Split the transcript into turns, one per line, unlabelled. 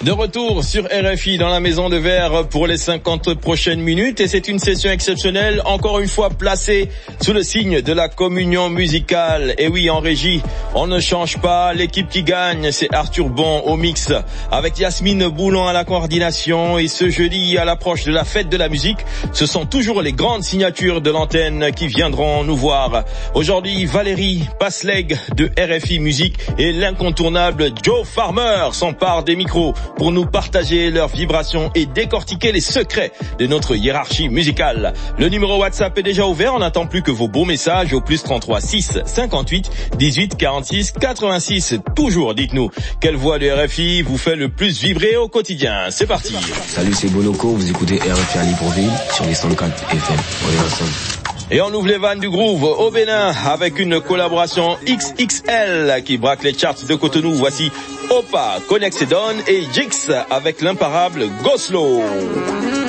De retour sur RFI dans la Maison de Verre pour les 50 prochaines minutes et c'est une session exceptionnelle, encore une fois placée sous le signe de la communion musicale. Et oui, en régie, on ne change pas, l'équipe qui gagne, c'est Arthur Bon au mix avec Yasmine Boulon à la coordination et ce jeudi à l'approche de la fête de la musique, ce sont toujours les grandes signatures de l'antenne qui viendront nous voir. Aujourd'hui, Valérie Pasleg de RFI Musique et l'incontournable Joe Farmer s'emparent des micros pour nous partager leurs vibrations et décortiquer les secrets de notre hiérarchie musicale. Le numéro WhatsApp est déjà ouvert, on n'attend plus que vos beaux messages au plus 33 6 58 18 46 86. Toujours, dites-nous, quelle voix de RFI vous fait le plus vibrer au quotidien. C'est parti.
Salut, c'est Bonoco, vous écoutez RFI à Libreville sur les 104 FM. On est ensemble.
Et on ouvre les vannes du groove au Bénin avec une collaboration XXL qui braque les charts de Cotonou. Voici Opa, Connexedon et Jix avec l'imparable Goslow.